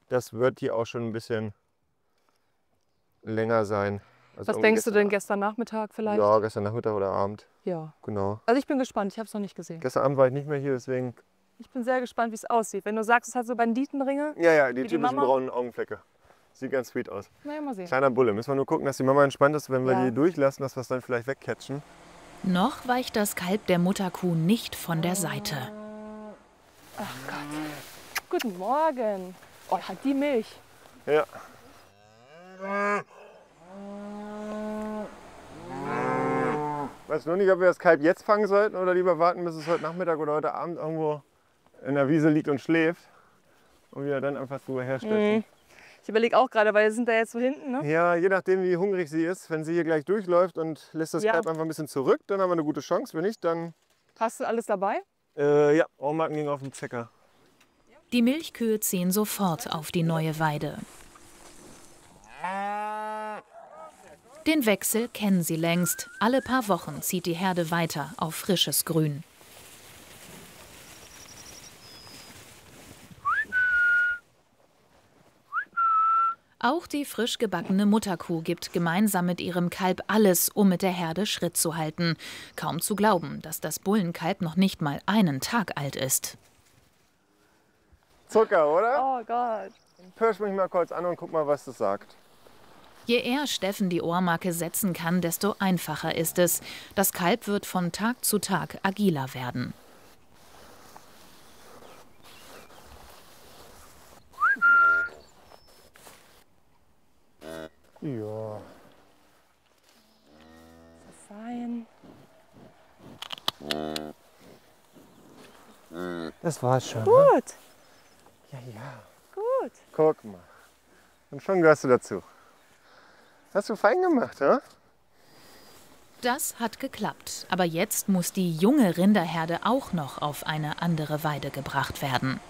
Das wird hier auch schon ein bisschen länger sein. Also Was denkst du denn gestern Nachmittag vielleicht? Ja, gestern Nachmittag oder Abend. Ja. Genau. Also ich bin gespannt, ich habe es noch nicht gesehen. Gestern Abend war ich nicht mehr hier, deswegen... Ich bin sehr gespannt, wie es aussieht. Wenn du sagst, es hat so Banditenringe. Ja, die Wie die typischen Mama? braunen Augenflecke. Sieht ganz sweet aus. Naja, mal sehen. Kleiner Bulle. Müssen wir nur gucken, dass die Mama entspannt ist, wenn wir Ja. die durchlassen, dass wir es dann vielleicht wegcatchen. Noch weicht das Kalb der Mutterkuh nicht von der Seite. Ach Gott. Guten Morgen. Oh, hat die Milch. Ja. Weiß nur nicht, ob wir das Kalb jetzt fangen sollten oder lieber warten, bis es heute Nachmittag oder heute Abend irgendwo in der Wiese liegt und schläft. Und wir dann einfach drüber herstellen. Ich überlege auch gerade, weil wir sind da jetzt so hinten, ne? Ja, je nachdem, wie hungrig sie ist. Wenn sie hier gleich durchläuft und lässt das Kalb einfach ein bisschen zurück, dann haben wir eine gute Chance. Wenn nicht, dann... Hast du alles dabei? Ja, Augenmarken ging auf den Zecker. Die Milchkühe ziehen sofort auf die neue Weide. Den Wechsel kennen sie längst. Alle paar Wochen zieht die Herde weiter auf frisches Grün. Auch die frisch gebackene Mutterkuh gibt gemeinsam mit ihrem Kalb alles, um mit der Herde Schritt zu halten. Kaum zu glauben, dass das Bullenkalb noch nicht mal einen Tag alt ist. Zucker, oder? Oh Gott. Pirsch mich mal kurz an und guck mal, was das sagt. Je eher Steffen die Ohrmarke setzen kann, desto einfacher ist es. Das Kalb wird von Tag zu Tag agiler werden. Ja. Fein. Das war's schon. Gut. Ne? Ja. Gut. Guck mal. Und schon gehörst du dazu. Hast du fein gemacht, ja? Das hat geklappt. Aber jetzt muss die junge Rinderherde auch noch auf eine andere Weide gebracht werden.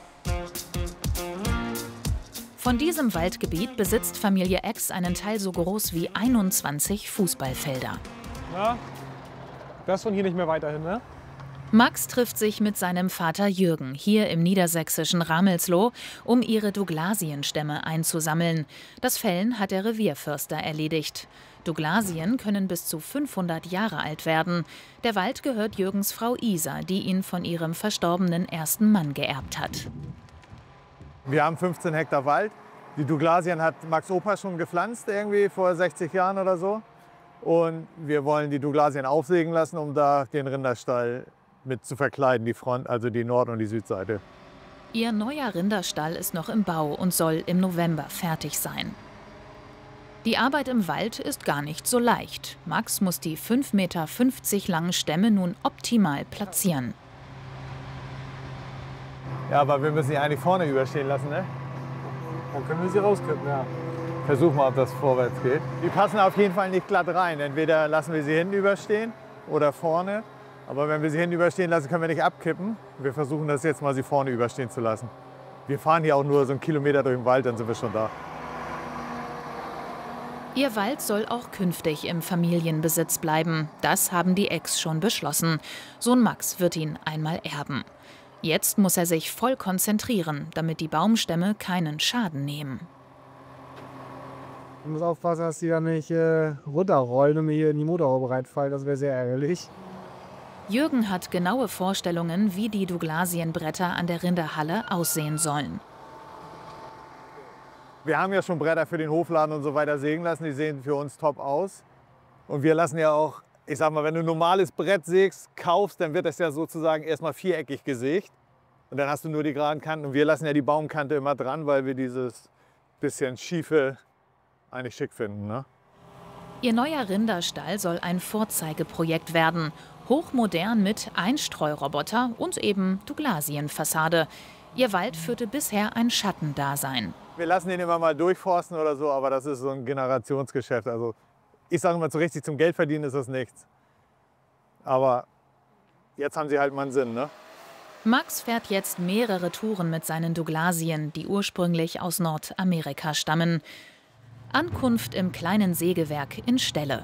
Von diesem Waldgebiet besitzt Familie Ex einen Teil so groß wie 21 Fußballfelder. Ja, das von hier nicht mehr weiterhin, ne? Max trifft sich mit seinem Vater Jürgen hier im niedersächsischen Ramelsloh, um ihre Douglasienstämme einzusammeln. Das Fällen hat der Revierförster erledigt. Douglasien können bis zu 500 Jahre alt werden. Der Wald gehört Jürgens Frau Isa, die ihn von ihrem verstorbenen ersten Mann geerbt hat. Wir haben 15 Hektar Wald. Die Douglasien hat Max Opa schon gepflanzt, irgendwie vor 60 Jahren oder so. Und wir wollen die Douglasien aufsägen lassen, um da den Rinderstall mit zu verkleiden, die Front, also die Nord- und die Südseite. Ihr neuer Rinderstall ist noch im Bau und soll im November fertig sein. Die Arbeit im Wald ist gar nicht so leicht. Max muss die 5,50 Meter langen Stämme nun optimal platzieren. Ja, aber wir müssen sie eigentlich vorne überstehen lassen, ne? Dann können wir sie rauskippen, ja. Versuch mal, ob das vorwärts geht. Die passen auf jeden Fall nicht glatt rein. Entweder lassen wir sie hinten überstehen oder vorne. Aber wenn wir sie hinten überstehen lassen, können wir nicht abkippen. Wir versuchen das jetzt mal, sie vorne überstehen zu lassen. Wir fahren hier auch nur so einen Kilometer durch den Wald, dann sind wir schon da. Ihr Wald soll auch künftig im Familienbesitz bleiben. Das haben die Ex schon beschlossen. Sohn Max wird ihn einmal erben. Jetzt muss er sich voll konzentrieren, damit die Baumstämme keinen Schaden nehmen. Ich muss aufpassen, dass die da nicht runterrollen und mir hier in die Motorhaube reinfallen. Das wäre sehr ärgerlich. Jürgen hat genaue Vorstellungen, wie die Douglasienbretter an der Rinderhalle aussehen sollen. Wir haben ja schon Bretter für den Hofladen und so weiter sägen lassen. Die sehen für uns top aus. Und wir lassen ja auch, ich sag mal, wenn du ein normales Brett sägst, kaufst, dann wird das ja sozusagen erstmal viereckig gesägt. Und dann hast du nur die geraden Kanten. Und wir lassen ja die Baumkante immer dran, weil wir dieses bisschen schiefe eigentlich schick finden, ne? Ihr neuer Rinderstall soll ein Vorzeigeprojekt werden. Hochmodern mit Einstreuroboter und eben Douglasienfassade. Ihr Wald führte bisher ein Schattendasein. Wir lassen den immer mal durchforsten oder so, aber das ist so ein Generationsgeschäft. Also ich sage immer, so richtig zum Geld verdienen ist das nichts. Aber jetzt haben sie halt mal einen Sinn, ne? Max fährt jetzt mehrere Touren mit seinen Douglasien, die ursprünglich aus Nordamerika stammen. Ankunft im kleinen Sägewerk in Stelle.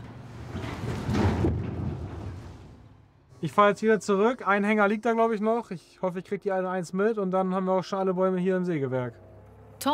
Ich fahre jetzt wieder zurück. Ein Hänger liegt da, glaube ich, noch. Ich hoffe, ich kriege die alle eins mit. Und dann haben wir auch schon alle Bäume hier im Sägewerk.